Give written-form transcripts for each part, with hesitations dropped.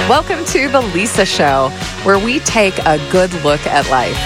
Welcome to The Lisa Show, where we take a good look at life.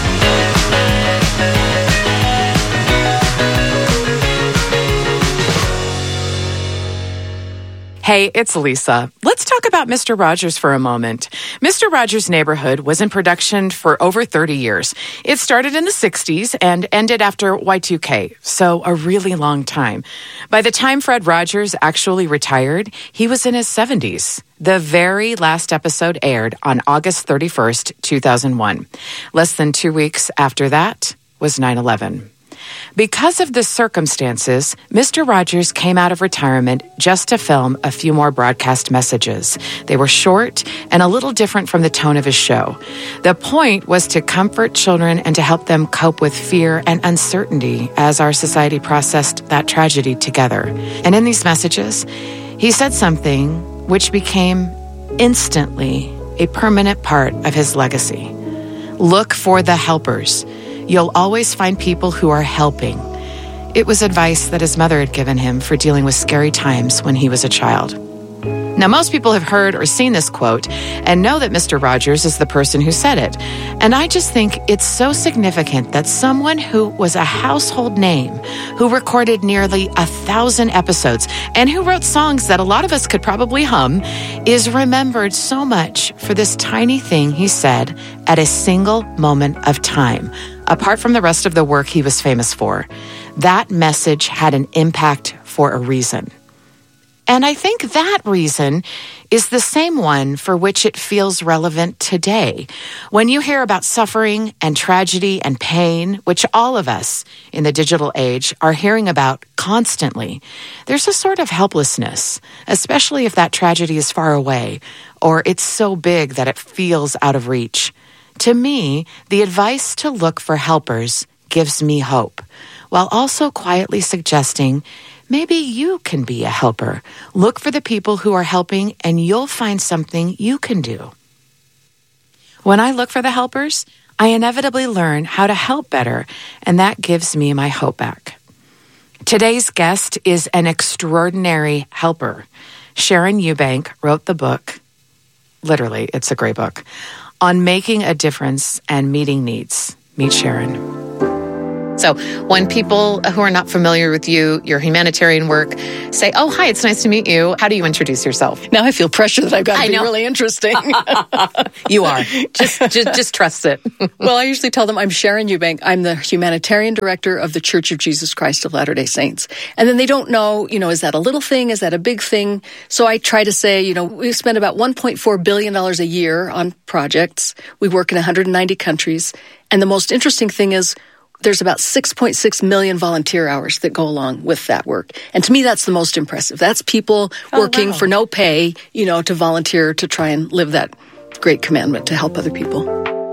Hey, it's Lisa. Let's talk about Mr. Rogers for a moment. Mr. Rogers' Neighborhood was in production for over 30 years. It started in the 60s and ended after Y2K, so a really long time. By the time Fred Rogers actually retired, he was in his 70s. The very last episode aired on August 31st, 2001. Less than 2 weeks after that was 9/11. Because of the circumstances, Mr. Rogers came out of retirement just to film a few more broadcast messages. They were short and a little different from the tone of his show. The point was to comfort children and to help them cope with fear and uncertainty as our society processed that tragedy together. And in these messages, he said something which became instantly a permanent part of his legacy. Look for the helpers. You'll always find people who are helping. It was advice that his mother had given him for dealing with scary times when he was a child. Now, most people have heard or seen this quote and know that Mr. Rogers is the person who said it. And I just think it's so significant that someone who was a household name, who recorded nearly 1,000 episodes, and who wrote songs that a lot of us could probably hum, is remembered so much for this tiny thing he said at a single moment of time. Apart from the rest of the work he was famous for, that message had an impact for a reason. And I think that reason is the same one for which it feels relevant today. When you hear about suffering and tragedy and pain, which all of us in the digital age are hearing about constantly, there's a sort of helplessness, especially if that tragedy is far away or it's so big that it feels out of reach. To me, the advice to look for helpers gives me hope, while also quietly suggesting maybe you can be a helper. Look for the people who are helping, and you'll find something you can do. When I look for the helpers, I inevitably learn how to help better, and that gives me my hope back. Today's guest is an extraordinary helper. Sharon Eubank wrote the book, literally, it's a great book, on making a difference and meeting needs. Meet Sharon. So when people who are not familiar with you, your humanitarian work, say, oh, hi, it's nice to meet you, how do you introduce yourself? Now I feel pressure that I've got to be really interesting. You are. Just trust it. Well, I usually tell them I'm Sharon Eubank. I'm the humanitarian director of the Church of Jesus Christ of Latter-day Saints. And then they don't know, is that a little thing? Is that a big thing? So I try to say, we spend about $1.4 billion a year on projects. We work in 190 countries. And the most interesting thing is, there's about 6.6 million volunteer hours that go along with that work. And to me, that's the most impressive. That's people working for no pay, to volunteer to try and live that great commandment to help other people.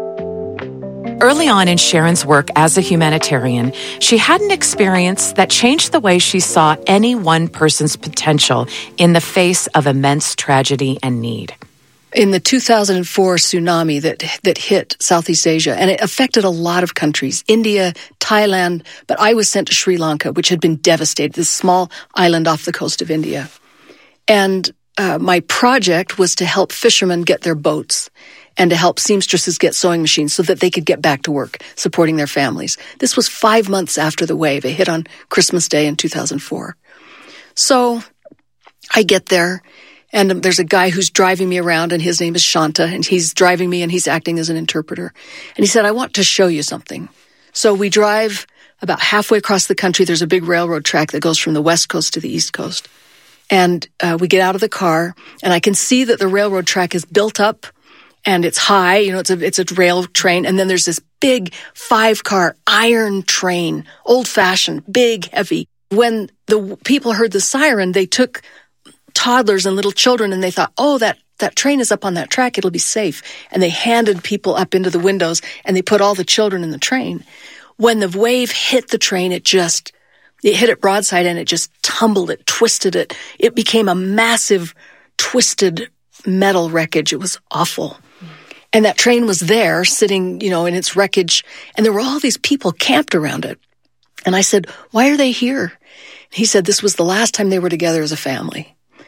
Early on in Sharon's work as a humanitarian, she had an experience that changed the way she saw any one person's potential in the face of immense tragedy and need. In the 2004 tsunami that hit Southeast Asia, and it affected a lot of countries, India, Thailand, but I was sent to Sri Lanka, which had been devastated, this small island off the coast of India. And my project was to help fishermen get their boats and to help seamstresses get sewing machines so that they could get back to work, supporting their families. This was 5 months after the wave. It hit on Christmas Day in 2004. So I get there. And there's a guy who's driving me around, and his name is Shanta, and he's driving me, and he's acting as an interpreter. And he said, I want to show you something. So we drive about halfway across the country. There's a big railroad track that goes from the west coast to the east coast. And we get out of the car, and I can see that the railroad track is built up, and it's high. It's a rail train. And then there's this big 5-car iron train, old-fashioned, big, heavy. When the people heard the siren, they took toddlers and little children, and they thought, oh, that train is up on that track, it'll be safe. And they handed people up into the windows, and they put all the children in the train. When the wave hit the train, it hit it broadside, and it just tumbled it, twisted it. It became a massive, twisted metal wreckage. It was awful. And that train was there, sitting, in its wreckage, and there were all these people camped around it. And I said, why are they here? He said this was the last time they were together as a family.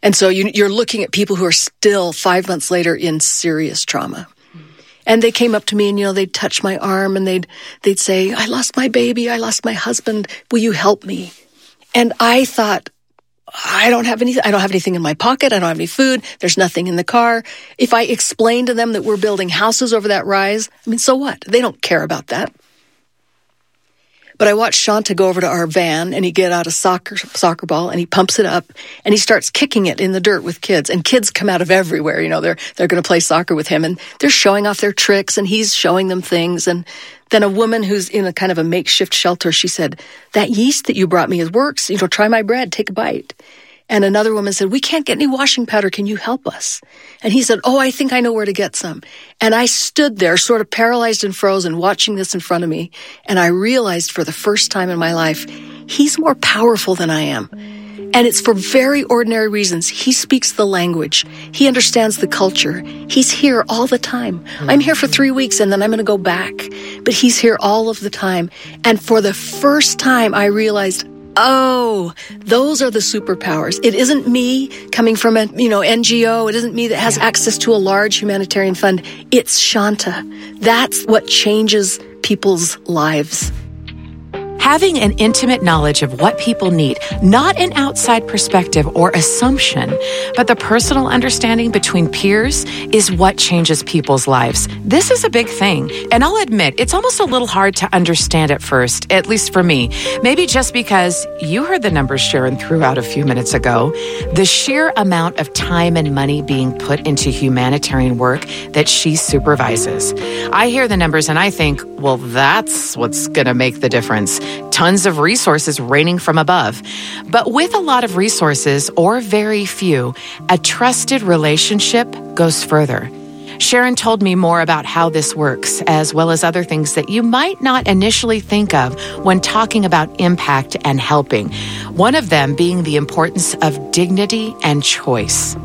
And so you're looking at people who are still 5 months later in serious trauma. And they came up to me and, they'd touch my arm and they'd say, I lost my baby. I lost my husband. Will you help me? And I thought, I don't have anything in my pocket. I don't have any food. There's nothing in the car. If I explain to them that we're building houses over that rise, so what? They don't care about that. But I watched Shanta go over to our van and he get out a soccer ball and he pumps it up and he starts kicking it in the dirt with kids. And kids come out of everywhere. They're going to play soccer with him and they're showing off their tricks and he's showing them things. And then a woman who's in a kind of a makeshift shelter, she said, that yeast that you brought me, it works. Try my bread, take a bite. And another woman said, we can't get any washing powder. Can you help us? And he said, I think I know where to get some. And I stood there sort of paralyzed and frozen watching this in front of me. And I realized for the first time in my life, he's more powerful than I am. And it's for very ordinary reasons. He speaks the language. He understands the culture. He's here all the time. I'm here for 3 weeks and then I'm going to go back. But he's here all of the time. And for the first time, I realized, those are the superpowers. It isn't me coming from an NGO. It isn't me that has access to a large humanitarian fund. It's Shanta. That's what changes people's lives. Having an intimate knowledge of what people need, not an outside perspective or assumption, but the personal understanding between peers is what changes people's lives. This is a big thing. And I'll admit, it's almost a little hard to understand at first, at least for me. Maybe just because you heard the numbers Sharon threw out a few minutes ago. The sheer amount of time and money being put into humanitarian work that she supervises. I hear the numbers and I think, well, that's what's going to make the difference. Tons of resources raining from above. But with a lot of resources, or very few, a trusted relationship goes further. Sharon told me more about how this works, as well as other things that you might not initially think of when talking about impact and helping. One of them being the importance of dignity and choice.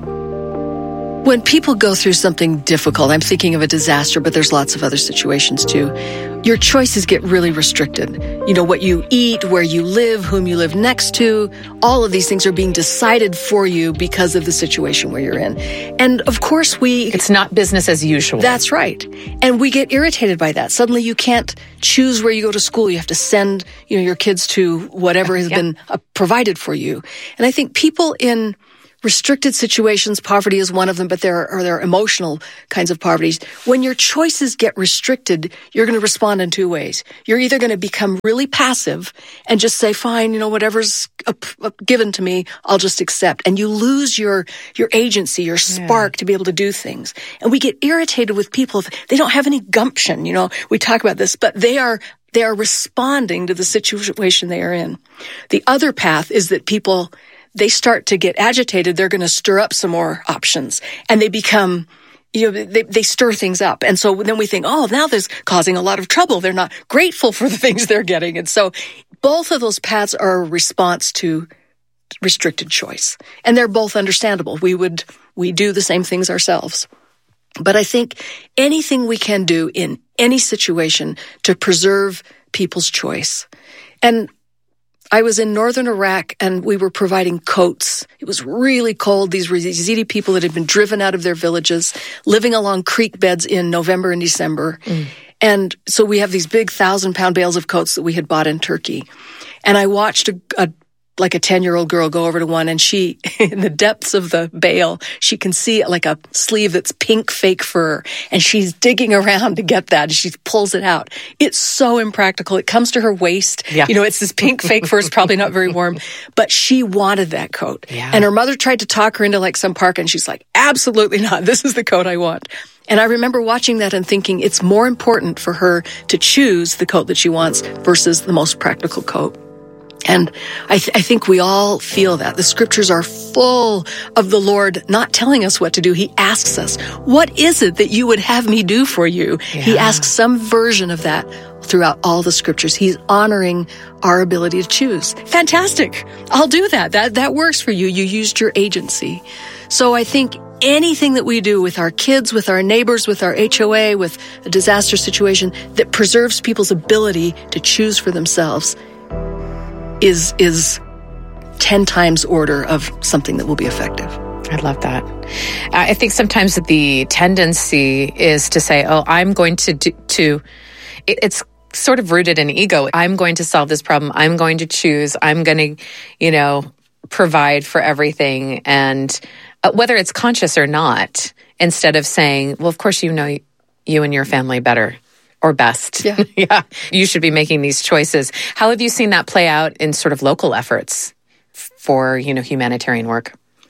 When people go through something difficult, I'm thinking of a disaster, but there's lots of other situations too, your choices get really restricted. What you eat, where you live, whom you live next to, all of these things are being decided for you because of the situation where you're in. And of course it's not business as usual. That's right. And we get irritated by that. Suddenly you can't choose where you go to school. You have to send, your kids to whatever has been provided for you. And I think people in restricted situations, poverty is one of them, but there are emotional kinds of poverties. When your choices get restricted, you're going to respond in two ways. You're either going to become really passive and just say, fine, whatever's given to me, I'll just accept. And you lose your agency, your spark to be able to do things. And we get irritated with people if they don't have any gumption. We talk about this, but they are responding to the situation they are in. The other path is that people, they start to get agitated. They're going to stir up some more options and they become, they stir things up. And so then we think, now this causing a lot of trouble. They're not grateful for the things they're getting. And so both of those paths are a response to restricted choice. And they're both understandable. We do the same things ourselves. But I think anything we can do in any situation to preserve people's choice. And I was in northern Iraq and we were providing coats. It was really cold. These were Yazidi people that had been driven out of their villages, living along creek beds in November and December. And so we have these big 1,000-pound bales of coats that we had bought in Turkey. And I watched a 10-year-old girl go over to one and she, in the depths of the bale, she can see like a sleeve that's pink fake fur and she's digging around to get that and she pulls it out. It's so impractical. It comes to her waist. Yeah. It's this pink fake fur. It's probably not very warm, but she wanted that coat. Yeah. And her mother tried to talk her into some park and she's like, absolutely not. This is the coat I want. And I remember watching that and thinking it's more important for her to choose the coat that she wants versus the most practical coat. And I think we all feel that. The scriptures are full of the Lord not telling us what to do. He asks us, what is it that you would have me do for you? Yeah. He asks some version of that throughout all the scriptures. He's honoring our ability to choose. Fantastic. I'll do that. That works for you. You used your agency. So I think anything that we do with our kids, with our neighbors, with our HOA, with a disaster situation that preserves people's ability to choose for themselves is 10 times order of something that will be effective. I love that. I think sometimes the tendency is to say, oh, I'm going to it's sort of rooted in ego. I'm going to solve this problem. I'm going to choose. I'm going to, provide for everything. And whether it's conscious or not, instead of saying, well, of course, you know you and your family better or best. Yeah. Yeah. You should be making these choices. How have you seen that play out in sort of local efforts for, humanitarian work?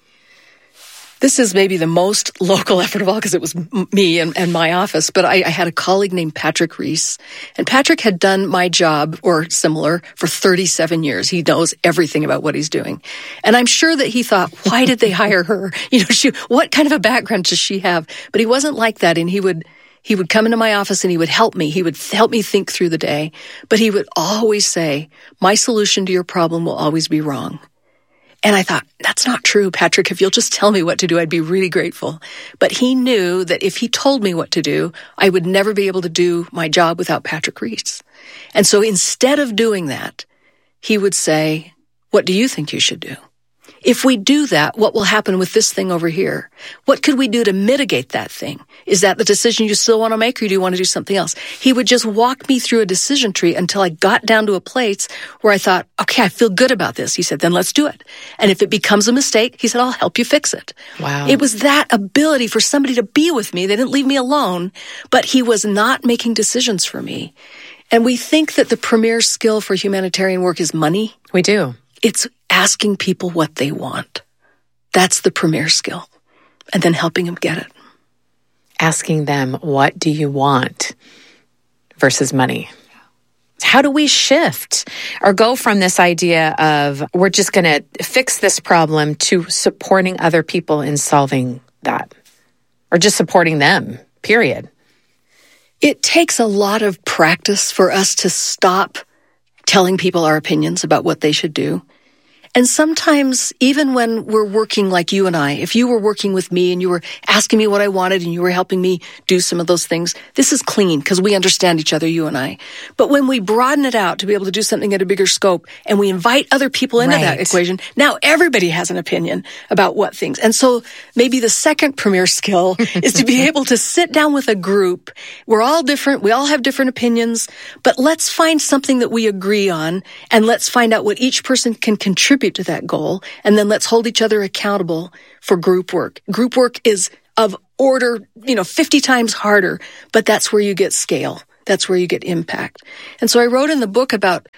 This is maybe the most local effort of all because it was me and my office, but I had a colleague named Patrick Reese, and Patrick had done my job or similar for 37 years. He knows everything about what he's doing. And I'm sure that he thought, why did they hire her? What kind of a background does she have? But he wasn't like that, and he would come into my office and he would help me. He would help me think through the day, but he would always say, my solution to your problem will always be wrong. And I thought, that's not true, Patrick. If you'll just tell me what to do, I'd be really grateful. But he knew that if he told me what to do, I would never be able to do my job without Patrick Reese. And so instead of doing that, he would say, what do you think you should do? If we do that, what will happen with this thing over here? What could we do to mitigate that thing? Is that the decision you still want to make, or do you want to do something else? He would just walk me through a decision tree until I got down to a place where I thought, okay, I feel good about this. He said, then let's do it. And if it becomes a mistake, he said, I'll help you fix it. Wow. It was that ability for somebody to be with me. They didn't leave me alone, but he was not making decisions for me. And we think that the premier skill for humanitarian work is money. We do. It's asking people what they want. That's the premier skill. And then helping them get it. Asking them, what do you want versus money? How do we shift or go from this idea of we're just going to fix this problem to supporting other people in solving that, or just supporting them, period? It takes a lot of practice for us to stop telling people our opinions about what they should do. And sometimes, even when we're working like you and I, if you were working with me and you were asking me what I wanted and you were helping me do some of those things, this is clean because we understand each other, you and I. But when we broaden it out to be able to do something at a bigger scope and we invite other people into that equation, now everybody has an opinion about what things. And so maybe the second premier skill is to be able to sit down with a group. We're all different. We all have different opinions, but let's find something that we agree on and let's find out what each person can contribute to that goal, and then let's hold each other accountable for group work. Group work is of order, 50 times harder, but that's where you get scale. That's where you get impact. And so I wrote in the book about,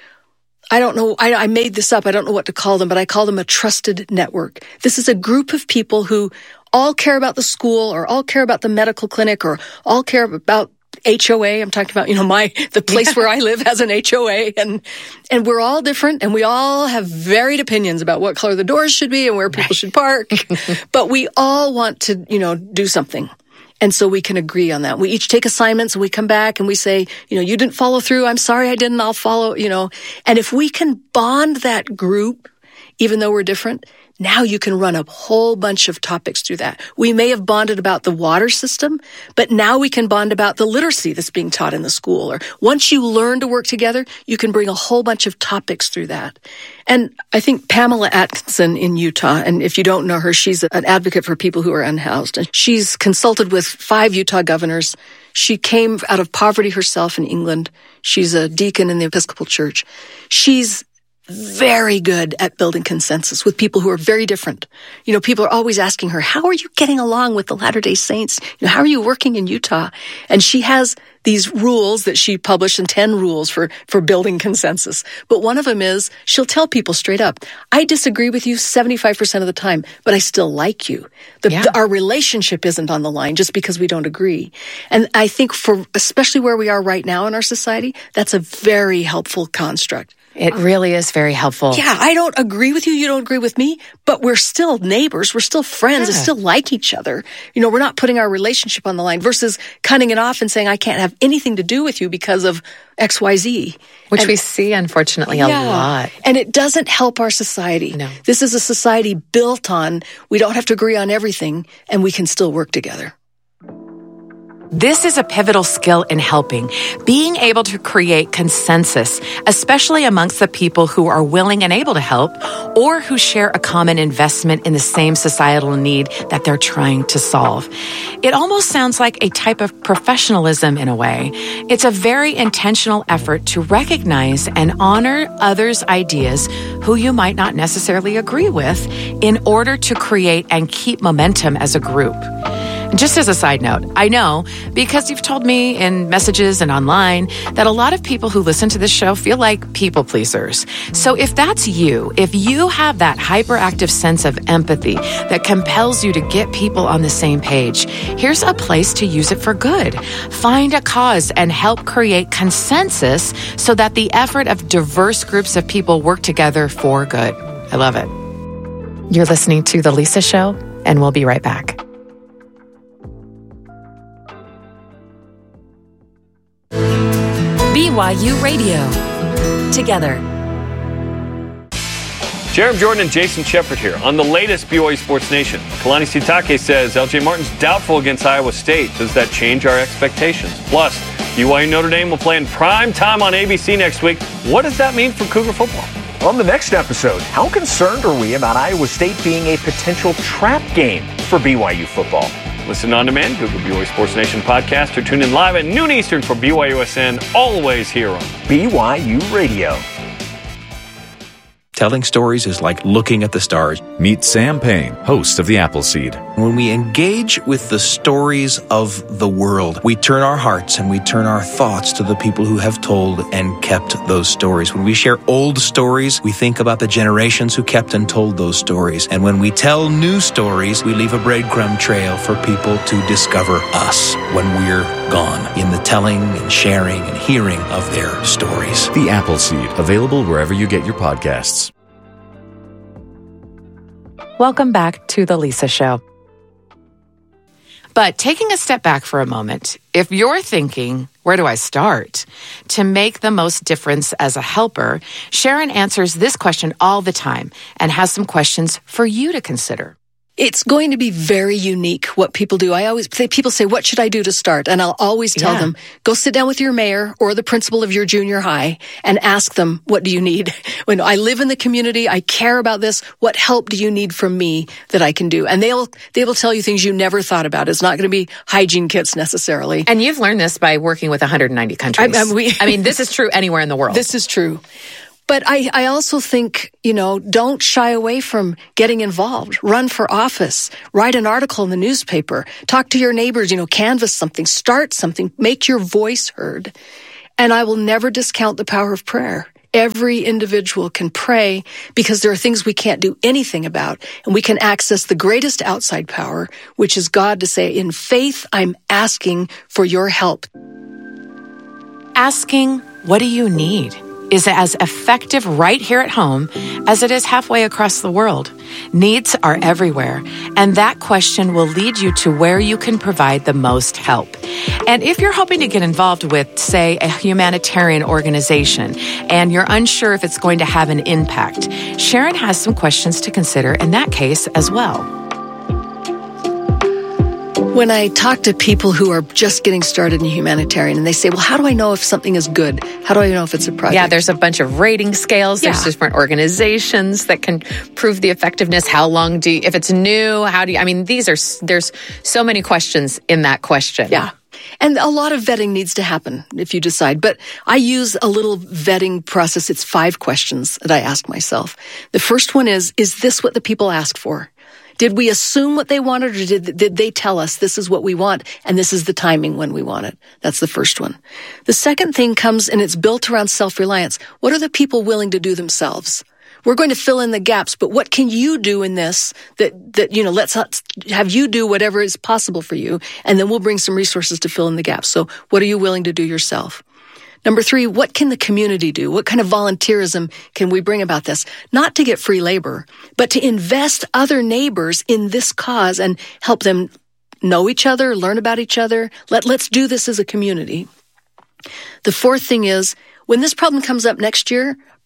I don't know, I made this up. I don't know what to call them, but I call them a trusted network. This is a group of people who all care about the school or all care about the medical clinic or all care about HOA. I'm talking about, the place where I live has an HOA and we're all different and we all have varied opinions about what color the doors should be and where people should park. But we all want to, do something. And so we can agree on that. We each take assignments and we come back and we say, you didn't follow through. I'm sorry I didn't. I'll follow, And if we can bond that group, even though we're different, now you can run a whole bunch of topics through that. We may have bonded about the water system, but now we can bond about the literacy that's being taught in the school. Or once you learn to work together, you can bring a whole bunch of topics through that. And I think Pamela Atkinson in Utah, and if you don't know her, she's an advocate for people who are unhoused. And she's consulted with 5 Utah governors. She came out of poverty herself in England. She's a deacon in the Episcopal Church. She's very good at building consensus with people who are very different. People are always asking her, how are you getting along with the Latter-day Saints? How are you working in Utah? And she has these rules that she published, and 10 rules for building consensus. But one of them is she'll tell people straight up, I disagree with you 75% of the time, but I still like you. Our relationship isn't on the line just because we don't agree. And I think especially where we are right now in our society, that's a very helpful construct. It really is very helpful. Yeah, I don't agree with you. You don't agree with me, but we're still neighbors. We're still friends. We still like each other. We're not putting our relationship on the line versus cutting it off and saying, I can't have anything to do with you because of XYZ. Which we see, unfortunately, a lot. And it doesn't help our society. No. This is a society built on, we don't have to agree on everything, and we can still work together. This is a pivotal skill in helping, being able to create consensus, especially amongst the people who are willing and able to help, or who share a common investment in the same societal need that they're trying to solve. It almost sounds like a type of professionalism in a way. It's a very intentional effort to recognize and honor others' ideas who you might not necessarily agree with in order to create and keep momentum as a group. Just as a side note, I know, because you've told me in messages and online, that a lot of people who listen to this show feel like people pleasers. So if that's you, if you have that hyperactive sense of empathy that compels you to get people on the same page, here's a place to use it for good. Find a cause and help create consensus so that the effort of diverse groups of people work together for good. I love it. You're listening to The Lisa Show, and we'll be right back. BYU Radio. Together. Jeremy Jordan and Jason Shepard here on the latest BYU Sports Nation. Kalani Sitake says LJ Martin's doubtful against Iowa State. Does that change our expectations? Plus, BYU Notre Dame will play in prime time on ABC next week. What does that mean for Cougar football? On the next episode, how concerned are we about Iowa State being a potential trap game for BYU football? Listen on demand, Google BYU Sports Nation podcast, or tune in live at noon Eastern for BYUSN, always here on BYU Radio. Telling stories is like looking at the stars. Meet Sam Payne, host of The Appleseed. When we engage with the stories of the world, we turn our hearts and we turn our thoughts to the people who have told and kept those stories. When we share old stories, we think about the generations who kept and told those stories. And when we tell new stories, we leave a breadcrumb trail for people to discover us when we're gone in the telling and sharing and hearing of their stories. The Appleseed, available wherever you get your podcasts. Welcome back to The Lisa Show. But taking a step back for a moment, if you're thinking, where do I start? To make the most difference as a helper, Sharon answers this question all the time and has some questions for you to consider. It's going to be very unique what people do. People say, what should I do to start? And I'll always tell them, go sit down with your mayor or the principal of your junior high and ask them, what do you need? When I live in the community, I care about this. What help do you need from me that I can do? And they will tell you things you never thought about. It's not going to be hygiene kits necessarily. And you've learned this by working with 190 countries. I mean, this is true anywhere in the world. This is true. But I also think, don't shy away from getting involved. Run for office. Write an article in the newspaper. Talk to your neighbors, canvass something. Start something. Make your voice heard. And I will never discount the power of prayer. Every individual can pray because there are things we can't do anything about. And we can access the greatest outside power, which is God, to say, in faith, I'm asking for your help. Asking, what do you need? Is as effective right here at home as it is halfway across the world. Needs are everywhere, and that question will lead you to where you can provide the most help. And if you're hoping to get involved with, say, a humanitarian organization, and you're unsure if it's going to have an impact, Sharon has some questions to consider in that case as well. When I talk to people who are just getting started in humanitarian and they say, well, how do I know if something is good? How do I know if it's a project? Yeah, there's a bunch of rating scales. There's different organizations that can prove the effectiveness. How long if it's new, there's so many questions in that question. Yeah. And a lot of vetting needs to happen if you decide. But I use a little vetting process. It's 5 questions that I ask myself. The first one is this what the people asked for? Did we assume what they wanted, or did they tell us this is what we want and this is the timing when we want it? That's the first one. The second thing comes, and it's built around self-reliance. What are the people willing to do themselves? We're going to fill in the gaps, but what can you do in this that let's have you do whatever is possible for you, and then we'll bring some resources to fill in the gaps. So what are you willing to do yourself? Number 3, what can the community do? What kind of volunteerism can we bring about this? Not to get free labor, but to invest other neighbors in this cause and help them know each other, learn about each other. Let's do this as a community. The fourth thing is, when this problem comes up next year,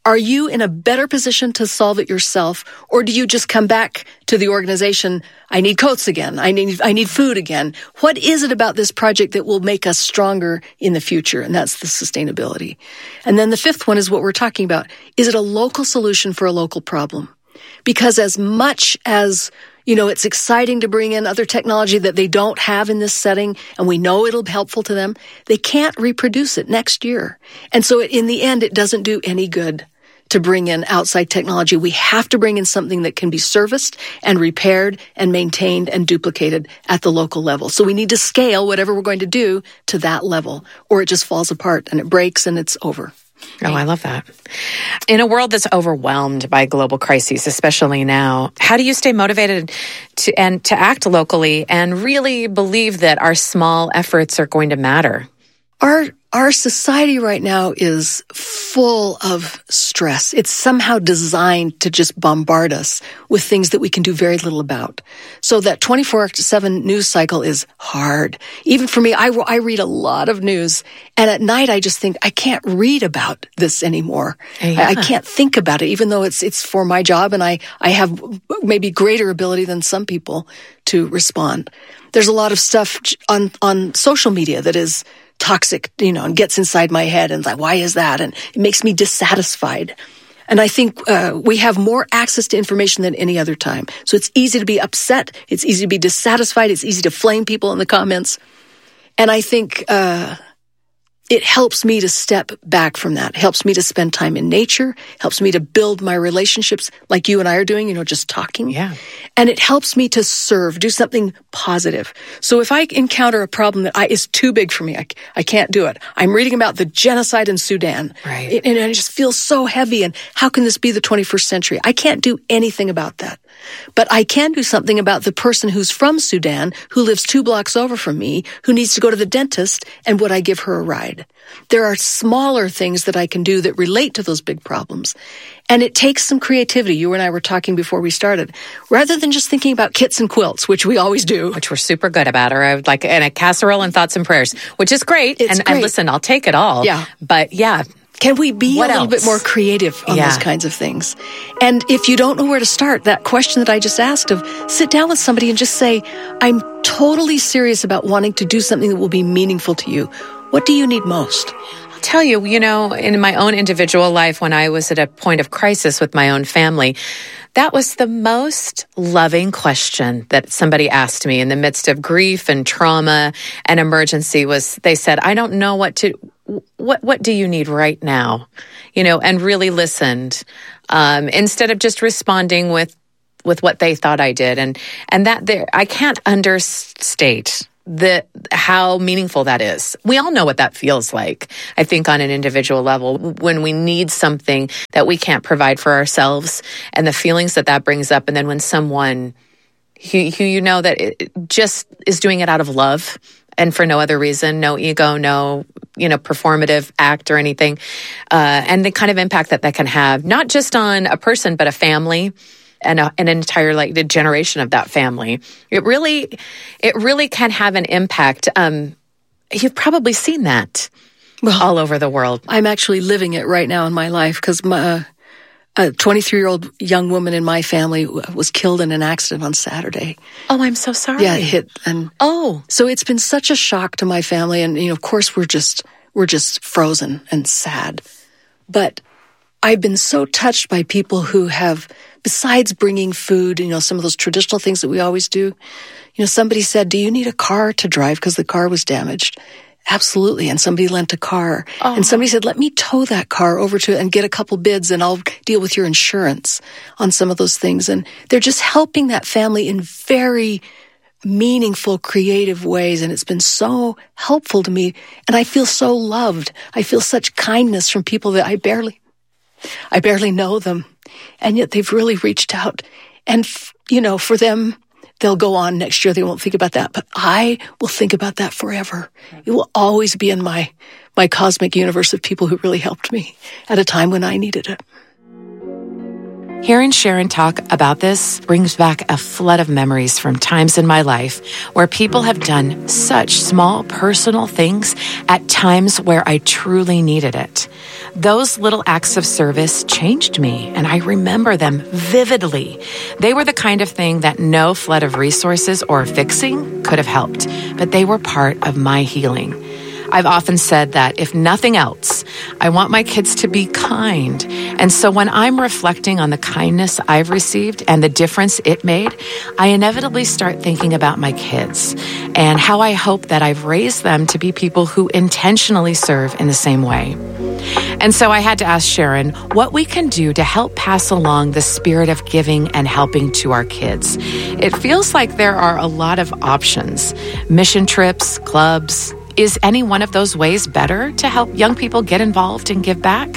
Are you in a better position to solve it yourself, or do you just come back to the organization, I need coats again, I need food again? What is it about this project that will make us stronger in the future? And that's the sustainability. And then the fifth one is what we're talking about. Is it a local solution for a local problem? Because as much as, it's exciting to bring in other technology that they don't have in this setting, and we know it'll be helpful to them, they can't reproduce it next year. And so in the end, it doesn't do any good to bring in outside technology. We have to bring in something that can be serviced and repaired and maintained and duplicated at the local level. So we need to scale whatever we're going to do to that level, or it just falls apart and it breaks and it's over. Oh, I love that. In a world that's overwhelmed by global crises, especially now, how do you stay motivated to act locally and really believe that our small efforts are going to matter? Our society right now is full of stress. It's somehow designed to just bombard us with things that we can do very little about. So that 24/7 news cycle is hard. Even for me, I read a lot of news, and at night I just think, I can't read about this anymore. Yeah. I can't think about it, even though it's for my job, and I have maybe greater ability than some people to respond. There's a lot of stuff on social media that is toxic, and gets inside my head, and like, why is that? And it makes me dissatisfied. And I think we have more access to information than any other time. So it's easy to be upset. It's easy to be dissatisfied. It's easy to flame people in the comments. And I think it helps me to step back from that. It helps me to spend time in nature, helps me to build my relationships like you and I are doing, just talking. Yeah. And it helps me to serve, do something positive. So if I encounter a problem that is too big for me, I can't do it. I'm reading about the genocide in Sudan. Right. And it just feels so heavy. And how can this be the 21st century? I can't do anything about that. But I can do something about the person who's from Sudan, who lives 2 blocks over from me, who needs to go to the dentist, and would I give her a ride? There are smaller things that I can do that relate to those big problems. And it takes some creativity. You and I were talking before we started. Rather than just thinking about kits and quilts, which we always do. Which we're super good about, or I would like, and a casserole and thoughts and prayers, which is great. It's great. And listen, I'll take it all. Yeah. But yeah. Can we be What a little else? bit more creative on those kinds of things? And if you don't know where to start, that question that I just asked of, sit down with somebody and just say, I'm totally serious about wanting to do something that will be meaningful to you. What do you need most? I'll tell you, in my own individual life, when I was at a point of crisis with my own family, that was the most loving question that somebody asked me in the midst of grief and trauma and emergency was, they said, I don't know what do you need right now? And really listened, instead of just responding with what they thought I did. And that there, I can't understate how meaningful that is. We all know what that feels like, I think, on an individual level, when we need something that we can't provide for ourselves, and the feelings that brings up. And then when someone who that it just is doing it out of love and for no other reason, no ego, no, performative act or anything, and the kind of impact that can have, not just on a person, but a family, and an entire the generation of that family. It really can have an impact. You've probably seen that all over the world. I'm actually living it right now in my life because a 23-year-old young woman in my family was killed in an accident on Saturday. Oh, I'm so sorry. Yeah, it hit. And so it's been such a shock to my family, and of course we're just frozen and sad. But I've been so touched by people who have, besides bringing food, some of those traditional things that we always do. Somebody said, do you need a car to drive because the car was damaged? Absolutely. And somebody lent a car. Oh. And somebody said, let me tow that car over to and get a couple bids, and I'll deal with your insurance on some of those things. And they're just helping that family in very meaningful, creative ways. And it's been so helpful to me. And I feel so loved. I feel such kindness from people that I barely know them. And yet they've really reached out. And, for them, they'll go on next year. They won't think about that. But I will think about that forever. It will always be in my cosmic universe of people who really helped me at a time when I needed it. Hearing Sharon talk about this brings back a flood of memories from times in my life where people have done such small personal things at times where I truly needed it. Those little acts of service changed me, and I remember them vividly. They were the kind of thing that no flood of resources or fixing could have helped, but they were part of my healing. I've often said that if nothing else, I want my kids to be kind. And so when I'm reflecting on the kindness I've received and the difference it made, I inevitably start thinking about my kids and how I hope that I've raised them to be people who intentionally serve in the same way. And so I had to ask Sharon what we can do to help pass along the spirit of giving and helping to our kids. It feels like there are a lot of options: mission trips, clubs. Is any one of those ways better to help young people get involved and give back?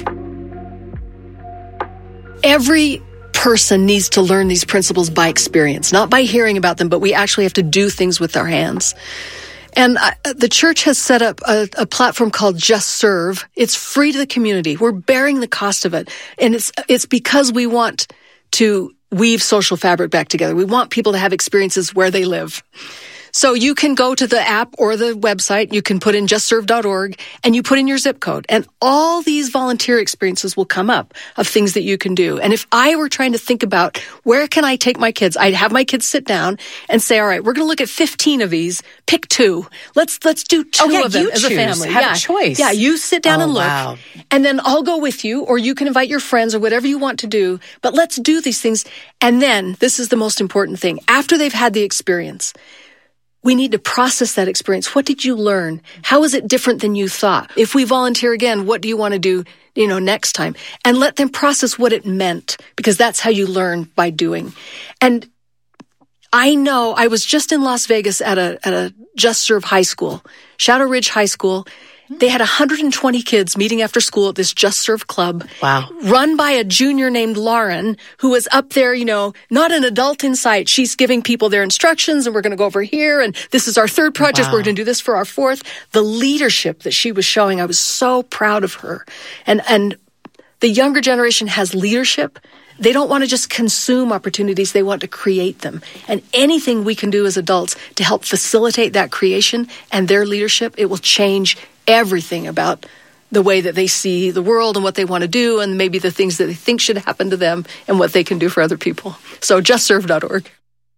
Every person needs to learn these principles by experience, not by hearing about them, but we actually have to do things with our hands. And the church has set up a platform called Just Serve. It's free to the community. We're bearing the cost of it. And it's because we want to weave social fabric back together. We want people to have experiences where they live. So you can go to the app or the website, you can put in justserve.org, and you put in your zip code. And all these volunteer experiences will come up of things that you can do. And if I were trying to think about where can I take my kids, I'd have my kids sit down and say, all right, we're going to look at 15 of these. Pick 2. Let's do 2 of them as a family. Have a choice. Yeah, you sit down and look. Wow. And then I'll go with you, or you can invite your friends or whatever you want to do. But let's do these things. And then, this is the most important thing, after they've had the experience, we need to process that experience. What did you learn? How is it different than you thought? If we volunteer again, what do you want to do, next time? And let them process what it meant, because that's how you learn, by doing. And I know I was just in Las Vegas at a Just Serve high school, Shadow Ridge High School. They had 120 kids meeting after school at this Just Serve club. Wow. Run by a junior named Lauren, who was up there, not an adult in sight. She's giving people their instructions, and we're going to go over here, and this is our 3rd project. Wow. We're going to do this for our 4th. The leadership that she was showing, I was so proud of her. And the younger generation has leadership. They don't want to just consume opportunities. They want to create them. And anything we can do as adults to help facilitate that creation and their leadership, it will change everything about the way that they see the world and what they want to do, and maybe the things that they think should happen to them and what they can do for other people. So justserve.org.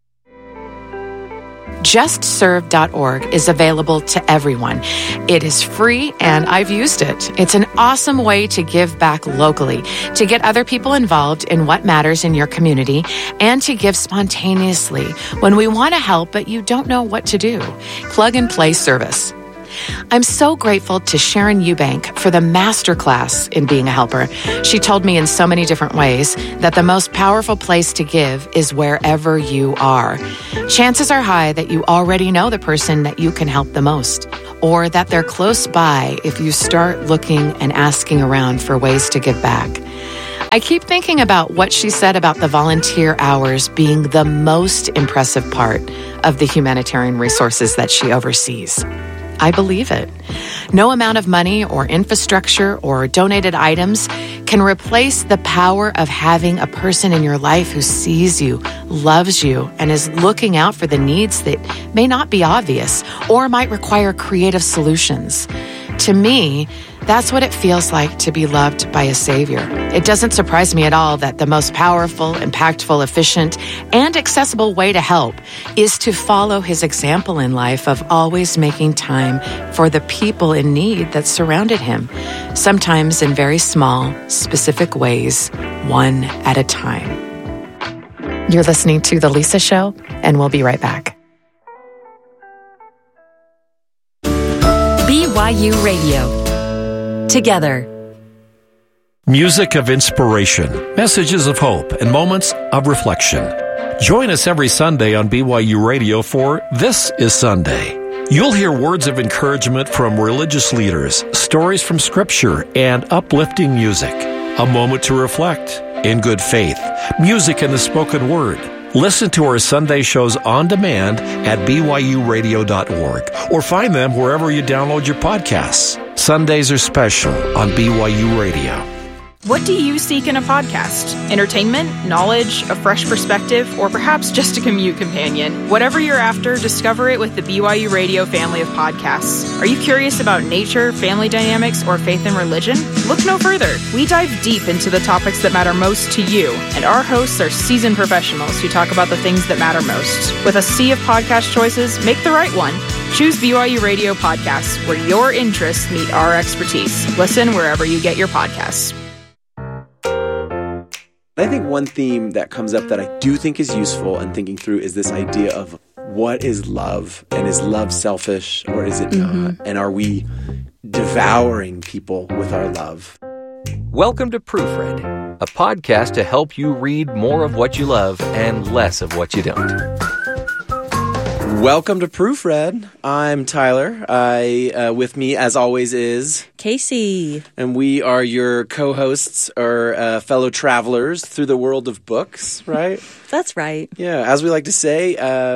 JustServe.org is available to everyone. It is free, and I've used it. It's an awesome way to give back locally, to get other people involved in what matters in your community, and to give spontaneously when we want to help but you don't know what to do. Plug and play service. I'm so grateful to Sharon Eubank for the masterclass in being a helper. She told me in so many different ways that the most powerful place to give is wherever you are. Chances are high that you already know the person that you can help the most, or that they're close by if you start looking and asking around for ways to give back. I keep thinking about what she said about the volunteer hours being the most impressive part of the humanitarian resources that she oversees. I believe it. No amount of money or infrastructure or donated items can replace the power of having a person in your life who sees you, loves you, and is looking out for the needs that may not be obvious or might require creative solutions. To me, that's what it feels like to be loved by a Savior. It doesn't surprise me at all that the most powerful, impactful, efficient, and accessible way to help is to follow His example in life of always making time for the people in need that surrounded Him, sometimes in very small, specific ways, one at a time. You're listening to The Lisa Show, and we'll be right back. BYU Radio. Together. Music of inspiration, messages of hope, and moments of reflection. Join us every Sunday on BYU Radio for This is Sunday. You'll hear words of encouragement from religious leaders, stories from Scripture, and uplifting music. A moment to reflect in good faith, music and the spoken word. Listen to our Sunday shows on demand at BYURadio.org or find them wherever you download your podcasts. Sundays are special on BYU Radio. What do you seek in a podcast? Entertainment, knowledge, a fresh perspective, or perhaps just a commute companion? Whatever you're after, discover it with the BYU Radio family of podcasts. Are you curious about nature, family dynamics, or faith and religion? Look no further. We dive deep into the topics that matter most to you, and our hosts are seasoned professionals who talk about the things that matter most. With a sea of podcast choices, make the right one. Choose BYU Radio Podcasts, where your interests meet our expertise. Listen wherever you get your podcasts. I think one theme that comes up that I do think is useful in thinking through is this idea of what is love, and is love selfish or is it not? And are we devouring people with our love? Welcome to Proofread, a podcast to help you read more of what you love and less of what you don't. Welcome to Proofread. I'm Tyler. With me, as always, is Casey. And we are your co-hosts or fellow travelers through the world of books, right? That's right. Yeah. As we like to say,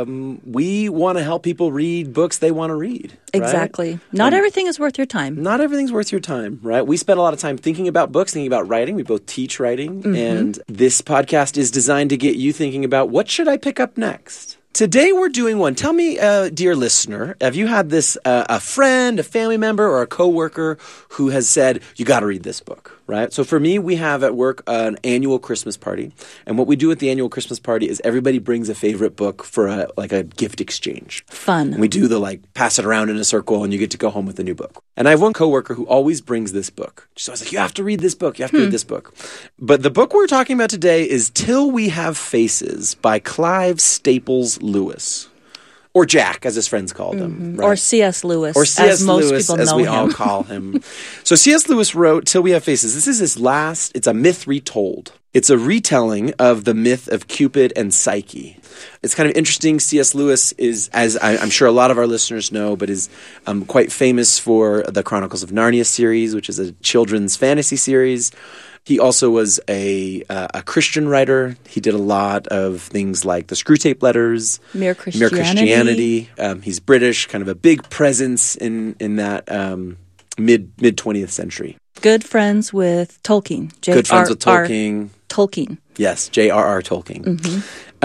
we want to help people read books they want to read. Right? Exactly. Not everything is worth your time. Not everything's worth your time, right? We spend a lot of time thinking about books, thinking about writing. We both teach writing. And this podcast is designed to get you thinking about what should I pick up next? Today we're doing one. Tell me, dear listener, have you had this a friend, a family member, or a coworker who has said, you got to read this book, right? So for me, we have at work an annual Christmas party. And what we do at the annual Christmas party is everybody brings a favorite book for a gift exchange. Fun. And we do the pass it around in a circle and you get to go home with a new book. And I have one coworker who always brings this book. She's always like, you have to read this book. You have to read this book. But the book we're talking about today is Till We Have Faces by Clive Staples Lewis. Or Jack, as his friends called him. Right? Or C.S. Lewis, or C.S. as most Lewis, people as know we him. all call him. So C.S. Lewis wrote Till We Have Faces. This is his last, it's a myth retold. It's a retelling of the myth of Cupid and Psyche. It's kind of interesting. C.S. Lewis is, as I'm sure a lot of our listeners know, but is quite famous for the Chronicles of Narnia series, which is a children's fantasy series. He also was a Christian writer. He did a lot of things like the Screwtape Letters, Mere Christianity. He's British, kind of a big presence in that mid 20th century. Good friends with Tolkien. Good friends with Tolkien. Tolkien. Yes, J.R.R. Tolkien.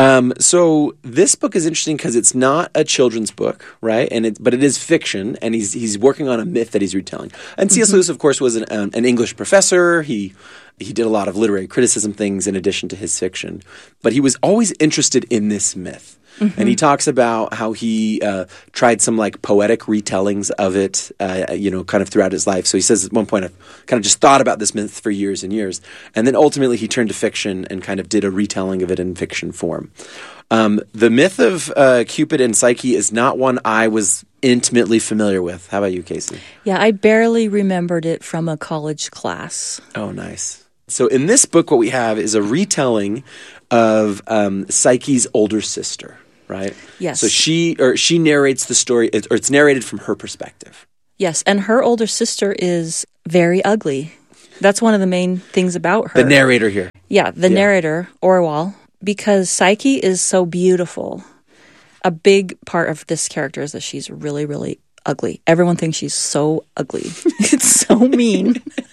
So this book is interesting because it's not a children's book, right? But it is fiction, and he's working on a myth that he's retelling. And C.S. Lewis, of course, was an English professor. He did a lot of literary criticism things in addition to his fiction. But he was always interested in this myth. And he talks about how he tried some poetic retellings of it, kind of throughout his life. So he says at one point, I've kind of just thought about this myth for years and years. And then ultimately he turned to fiction and kind of did a retelling of it in fiction form. The myth of Cupid and Psyche is not one I was intimately familiar with. How about you, Casey? Yeah, I barely remembered it from a college class. Oh, nice. So in this book, what we have is a retelling of Psyche's older sister. Right? Yes. So she narrates the story, or it's narrated from her perspective. Yes, and her older sister is very ugly. That's one of the main things about her. The narrator here. Yeah, the narrator, Orwell, because Psyche is so beautiful. A big part of this character is that she's really, really ugly. Everyone thinks she's so ugly. It's so mean.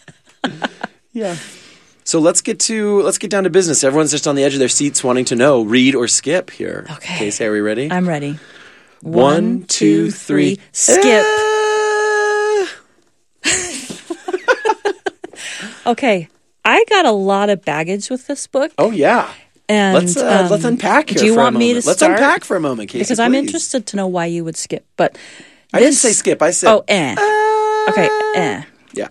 Yeah. So let's get down to business. Everyone's just on the edge of their seats wanting to know, read or skip here. Okay. Casey, are we ready? I'm ready. 1, 2, 3, skip. Okay. I got a lot of baggage with this book. Oh, yeah. And let's unpack here. Do you for want a me moment. to Let's start? unpack for a moment, Casey. Because I'm interested to know why you would skip. But I didn't say skip. I said Okay, Yeah.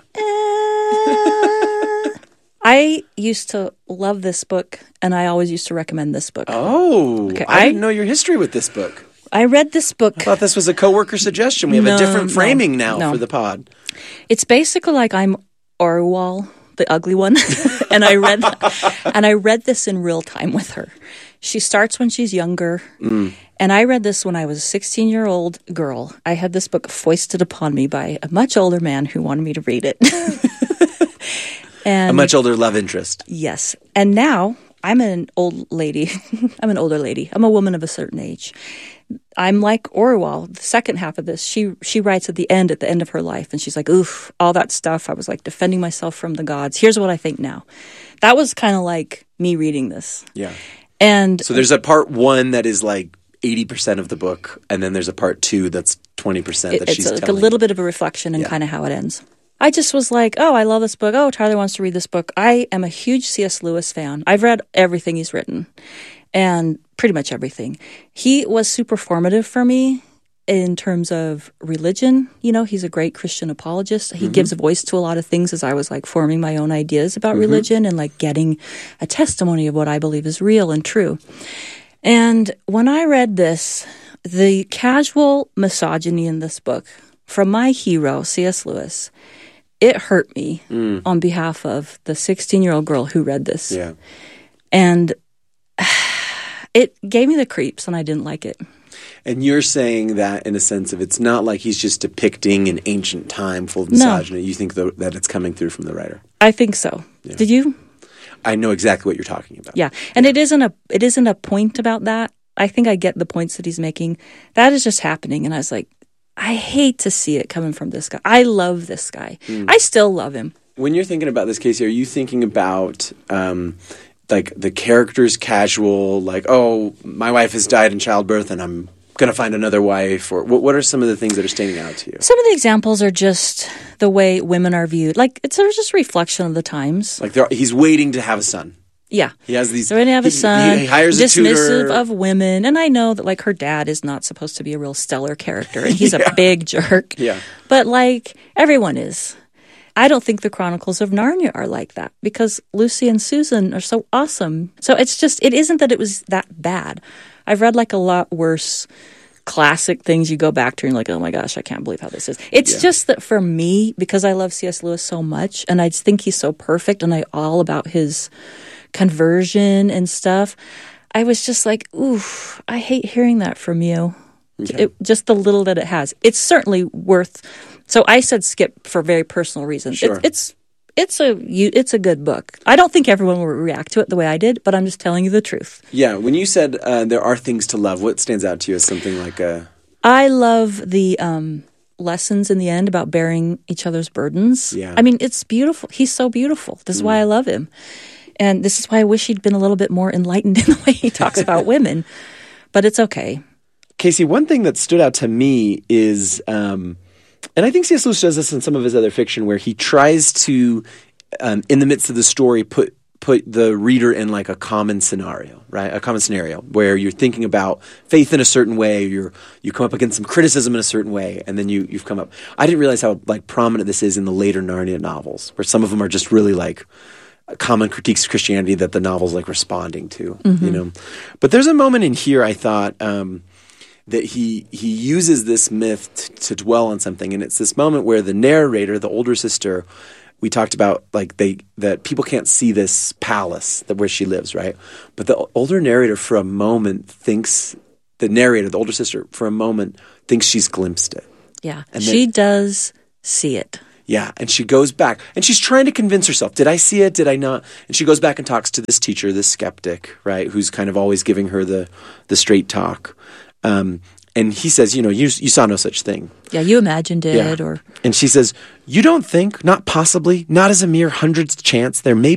I used to love this book, and I always used to recommend this book. Oh, okay. I didn't know your history with this book. I read this book. I thought this was a coworker suggestion. We have a different framing now for the pod. It's basically like I'm Orwell, the ugly one, and I read this in real time with her. She starts when she's younger, and I read this when I was a 16-year-old girl. I had this book foisted upon me by a much older man who wanted me to read it. And a much older love interest. Yes. And now I'm an old lady. I'm an older lady. I'm a woman of a certain age. I'm like Orwell. The second half of this, she writes at the end of her life, and she's like, oof, all that stuff. I was like defending myself from the gods. Here's what I think now. That was kind of like me reading this. Yeah. And so there's a part 1 that is like 80% of the book, and then there's a part 2 that's 20% that she's telling. It's a little bit of a reflection and kind of how it ends. I just was like, oh, I love this book. Oh, Tyler wants to read this book. I am a huge C.S. Lewis fan. I've read everything he's written, and pretty much everything. He was super formative for me in terms of religion. You know, he's a great Christian apologist. He gives a voice to a lot of things as I was like forming my own ideas about religion and like getting a testimony of what I believe is real and true. And when I read this, the casual misogyny in this book from my hero, C.S. Lewis, it hurt me on behalf of the 16-year-old girl who read this. Yeah. And it gave me the creeps, and I didn't like it. And you're saying that in a sense of it's not like he's just depicting an ancient time full of misogyny. No. You think that it's coming through from the writer? I think so. Yeah. Did you? I know exactly what you're talking about. Yeah. And it isn't a point about that. I think I get the points that he's making. That is just happening. And I was like, I hate to see it coming from this guy. I love this guy. I still love him. When you're thinking about this, Casey, are you thinking about like the character's casual, like, oh, my wife has died in childbirth and I'm going to find another wife? Or what are some of the things that are standing out to you? Some of the examples are just the way women are viewed. Like, it's sort of just a reflection of the times. Like, he's waiting to have a son. Yeah. He has these. So ready to have a son. He hires a tutor. Dismissive of women. And I know that, like, her dad is not supposed to be a real stellar character. And he's a big jerk. Yeah. But, like, everyone is. I don't think the Chronicles of Narnia are like that because Lucy and Susan are so awesome. So it's just, it isn't that it was that bad. I've read, like, a lot worse classic things you go back to and you're like, oh my gosh, I can't believe how this is. It's just that for me, because I love C.S. Lewis so much and I just think he's so perfect and I all about his conversion and stuff, I was just like, oof, I hate hearing that from you. Okay. Just the little that it has. It's certainly worth. So I said skip for very personal reasons. Sure. It's a good book. I don't think everyone will react to it the way I did, but I'm just telling you the truth. Yeah. When you said there are things to love, what stands out to you as something like a? I love the lessons in the end about bearing each other's burdens. Yeah. I mean, it's beautiful. He's so beautiful. This is why I love him. And this is why I wish he'd been a little bit more enlightened in the way he talks about women. But it's okay. Casey, one thing that stood out to me is, and I think C.S. Lewis does this in some of his other fiction, where he tries to, in the midst of the story, put the reader in like a common scenario, right? A common scenario where you're thinking about faith in a certain way, you come up against some criticism in a certain way, and then you've come up. I didn't realize how like prominent this is in the later Narnia novels, where some of them are just really like common critiques of Christianity that the novel's like responding to, you know. But there's a moment in here I thought that he uses this myth to dwell on something, and it's this moment where the narrator, the older sister, we talked about like that people can't see this palace where she lives, right? But the older narrator for a moment thinks the older sister for a moment thinks she's glimpsed it. Yeah, and she does see it. Yeah, and she goes back, and she's trying to convince herself, did I see it, did I not? And she goes back and talks to this teacher, this skeptic, right, who's kind of always giving her the straight talk. And he says, you saw no such thing. Yeah, you imagined it. Yeah. And she says, you don't think, not possibly, not as a mere hundredth chance, there might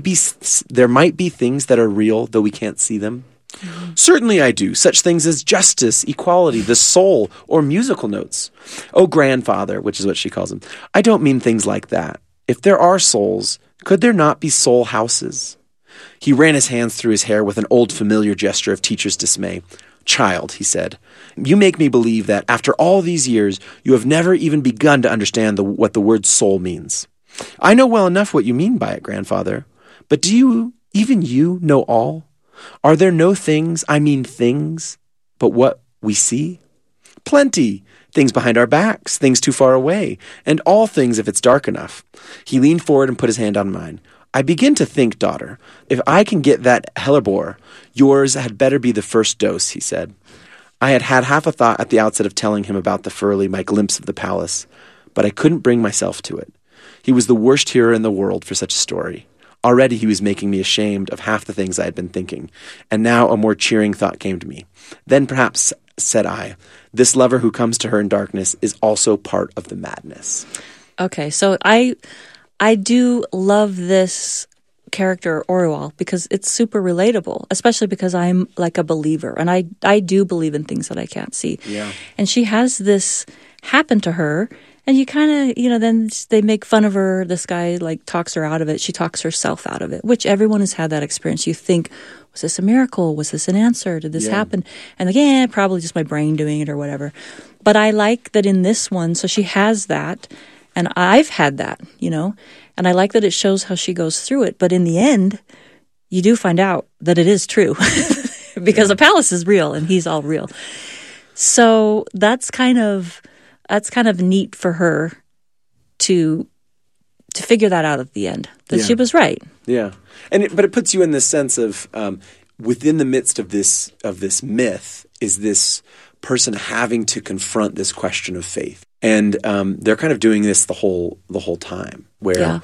be things that are real, though we can't see them. Mm-hmm. Certainly I do. Such things as justice, equality, the soul, or musical notes. Oh, grandfather, which is what she calls him. I don't mean things like that. If there are souls, could there not be soul houses? He ran his hands through his hair with an old familiar gesture of teacher's dismay. Child, he said, you make me believe that after all these years, you have never even begun to understand what the word soul means. I know well enough what you mean by it, grandfather. But do even you know all? Are there no things, but what we see? Plenty. Things behind our backs, things too far away, and all things if it's dark enough. He leaned forward and put his hand on mine. I begin to think, daughter, if I can get that hellebore, yours had better be the first dose, he said. I had half a thought at the outset of telling him about the Furley, my glimpse of the palace, but I couldn't bring myself to it. He was the worst hearer in the world for such a story. Already he was making me ashamed of half the things I had been thinking, and now a more cheering thought came to me. Then perhaps said I. This lover who comes to her in darkness is also part of the madness. Okay, so I do love this character Orual because it's super relatable, especially because I'm like a believer and I do believe in things that I can't see. Yeah. And she has this happen to her, and you kind of, then they make fun of her. This guy like talks her out of it. She talks herself out of it, which everyone has had that experience. You think, was this a miracle? Was this an answer? Did this happen? And like, yeah, probably just my brain doing it or whatever. But I like that in this one, so she has that, and I've had that, and I like that it shows how she goes through it. But in the end, you do find out that it is true because the palace is real and he's all real. So that's kind of neat for her to figure that out at the end, that she was right. Yeah. But it puts you in this sense of within the midst of this myth is this person having to confront this question of faith. And they're kind of doing this the whole time where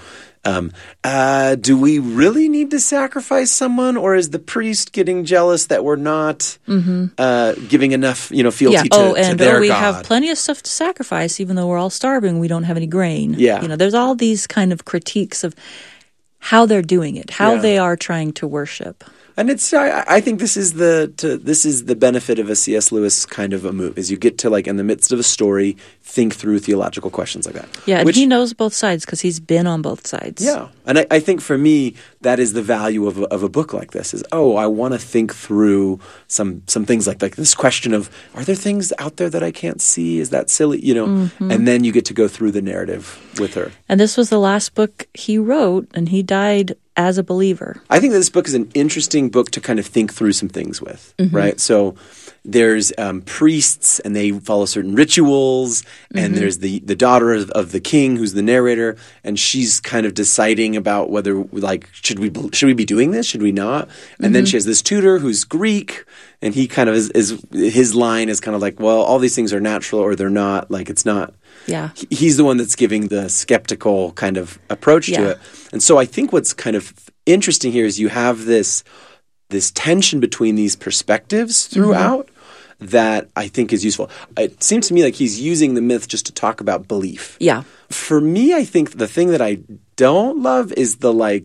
do we really need to sacrifice someone, or is the priest getting jealous that we're not giving enough fealty to their we God? have plenty of stuff to sacrifice even though we're all starving, we don't have any grain. There's all these kind of critiques of how they're doing it, how they are trying to worship. And I think this is the benefit of a C.S. Lewis kind of a move, is you get to, like, in the midst of a story, think through theological questions like that. Yeah, and he knows both sides because he's been on both sides. Yeah, and I think for me, that is the value of a book like this, is, I want to think through some things like this question of, are there things out there that I can't see? Is that silly? And then you get to go through the narrative with her. And this was the last book he wrote, and he died as a believer. I think that this book is an interesting book to kind of think through some things with, right? So there's priests, and they follow certain rituals, and there's the daughter of the king, who's the narrator, and she's kind of deciding about whether, like, should we be doing this? Should we not? And then she has this tutor who's Greek, and he kind of is his line is kind of like, well, all these things are natural or they're not. Like, it's not. Yeah. He's the one that's giving the skeptical kind of approach to it. And so I think what's kind of interesting here is you have this tension between these perspectives throughout that I think is useful. It seems to me like he's using the myth just to talk about belief. Yeah. For me, I think the thing that I don't love is the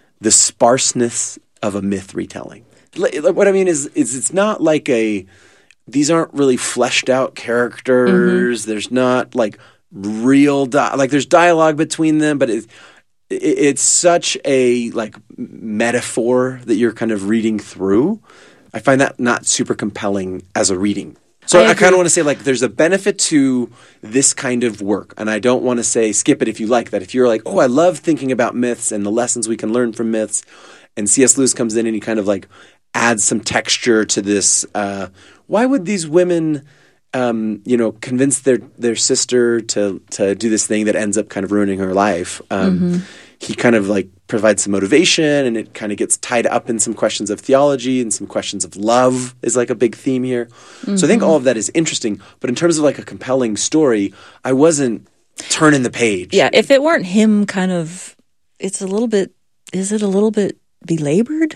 sparseness of a myth retelling. What I mean is it's not like these aren't really fleshed out characters. There's not like real there's dialogue between them, but it's such a metaphor that you're kind of reading through. I find that not super compelling as a reading. So I kind of want to say there's a benefit to this kind of work, and I don't want to say skip it if you like that. If you're like, I love thinking about myths and the lessons we can learn from myths, and C.S. Lewis comes in and he kind of adds some texture to this. Why would these women, convince their sister to do this thing that ends up kind of ruining her life? He kind of provides some motivation, and it kind of gets tied up in some questions of theology and some questions of love is a big theme here. So I think all of that is interesting. But in terms of a compelling story, I wasn't turning the page. Yeah, if it weren't him is it a little bit belabored?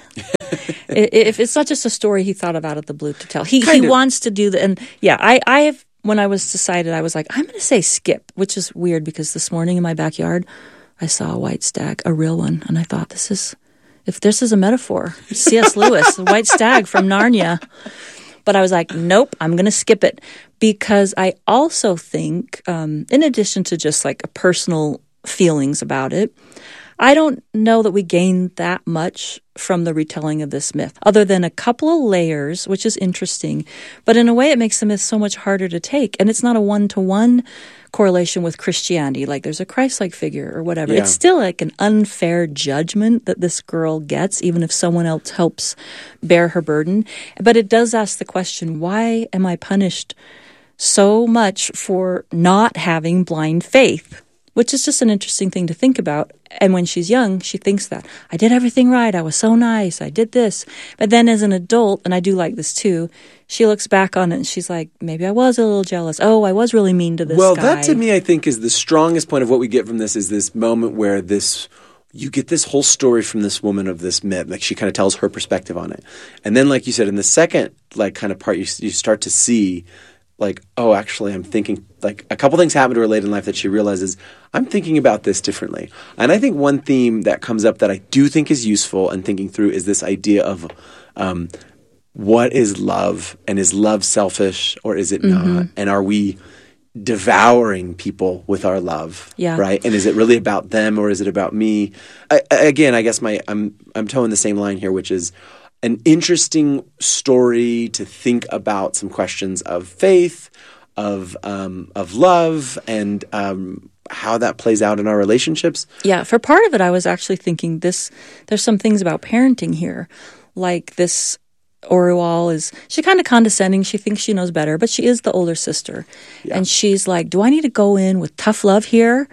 If it's not just a story he thought of out of the blue to tell. He wants to do and I have, when I was decided, I was like, I'm going to say skip, which is weird because this morning in my backyard, I saw a white stag, a real one, and I thought, if this is a metaphor, C.S. Lewis, the white stag from Narnia. But I was like, nope, I'm going to skip it because I also think, in addition to just personal feelings about it, I don't know that we gain that much from the retelling of this myth, other than a couple of layers, which is interesting. But in a way, it makes the myth so much harder to take. And it's not a one-to-one correlation with Christianity, like there's a Christ-like figure or whatever. Yeah. It's still an unfair judgment that this girl gets, even if someone else helps bear her burden. But it does ask the question, why am I punished so much for not having blind faith? Which is just an interesting thing to think about. And when she's young, she thinks that. I did everything right. I was so nice. I did this. But then as an adult, and I do like this too, she looks back on it and she's like, maybe I was a little jealous. Oh, I was really mean to this guy. Well, that to me, I think, is the strongest point of what we get from this, is this moment where this you get this whole story from this woman of this myth. Like she kind of tells her perspective on it. And then, like you said, in the second like kind of part, you start to see like, oh, actually I'm thinking like a couple things happen to her late in life that she realizes I'm thinking about this differently. And I think one theme that comes up that I do think is useful in thinking through is this idea of what is love, and is love selfish or is it not? And are we devouring people with our love, right? And is it really about them or is it about me? Again, I guess I'm towing the same line here, which is an interesting story to think about some questions of faith, of love, and how that plays out in our relationships. Yeah, for part of it, I was actually thinking there's some things about parenting here, like this. Orual she's kind of condescending. She thinks she knows better, but she is the older sister. Yeah. And she's like, do I need to go in with tough love here?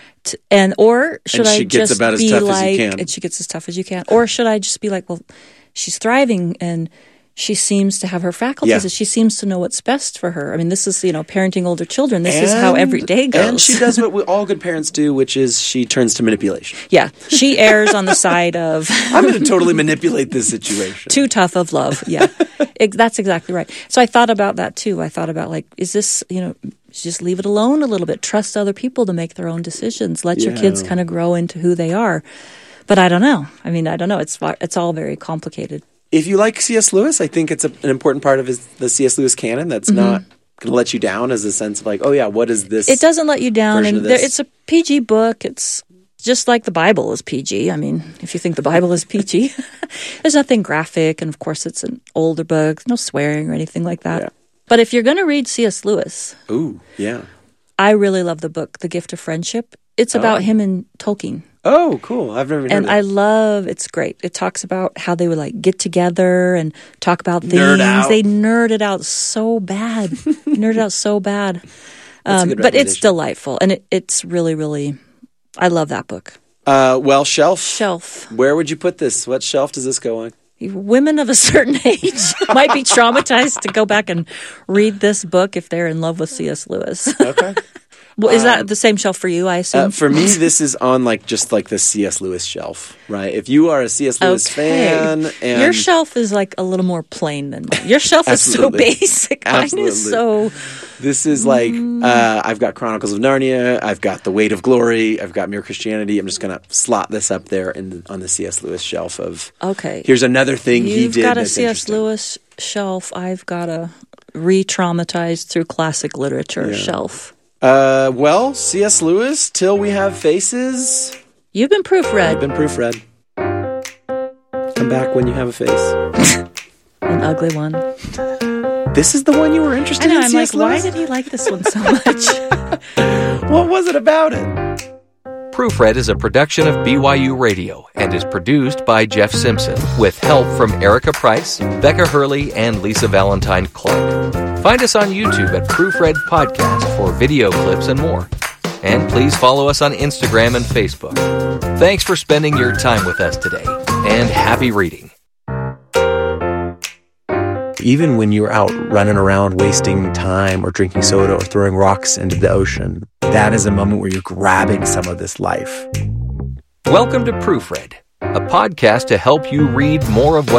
Or should I just be like, and she gets as tough as you can. Or should I just be like, well, she's thriving and she seems to have her faculties and she seems to know what's best for her. I mean, this is, parenting older children. This is how every day goes. And she does what all good parents do, which is she turns to manipulation. Yeah. She errs on the side of... I'm going to totally manipulate this situation. Too tough of love. Yeah. That's exactly right. So I thought about that too. I thought about like, is this, just leave it alone a little bit. Trust other people to make their own decisions. Let your kids kind of grow into who they are. But I don't know. I mean, I don't know. It's all very complicated. If you like C.S. Lewis, I think it's an important part of the C.S. Lewis canon that's not going to let you down, as a sense of like, oh yeah, what is this? It doesn't let you down, and it's a PG book. It's just like the Bible is PG. I mean, if you think the Bible is PG, there's nothing graphic, and of course it's an older book, no swearing or anything like that. Yeah. But if you're going to read C.S. Lewis, I really love the book, The Gift of Friendship. It's about him and Tolkien. Oh, cool. I've never heard of it. It's great. It talks about how they would like get together and talk about things. They nerd it out so bad. But it's delightful. And it's really, really, I love that book. Shelf. Where would you put this? What shelf does this go on? Women of a certain age might be traumatized to go back and read this book if they're in love with C.S. Lewis. Okay. Well, is that the same shelf for you, I assume? For me, this is on just the C.S. Lewis shelf, right? If you are a C.S. Lewis fan, and your shelf is like a little more plain than mine. Your shelf is so basic. Mine is so. This is like I've got Chronicles of Narnia, I've got The Weight of Glory, I've got Mere Christianity. I'm just going to slot this up there on the C.S. Lewis shelf of. Okay. Here's another thing he did. You've got a C.S. Lewis shelf. I've got a re-traumatized through classic literature shelf. C.S. Lewis, Till We Have Faces. You've been proofread. I've been proofread. Come back when you have a face. An ugly one. This is the one you were interested in, I'm C.S. like, Lewis? why did he like this one so much? What was it about it? Proofread is a production of BYU Radio and is produced by Jeff Simpson with help from Erica Price, Becca Hurley, and Lisa Valentine Clark. Find us on YouTube at Proofread Podcast for video clips and more. And please follow us on Instagram and Facebook. Thanks for spending your time with us today, and happy reading. Even when you're out running around wasting time or drinking soda or throwing rocks into the ocean, that is a moment where you're grabbing some of this life. Welcome to Proofread, a podcast to help you read more of what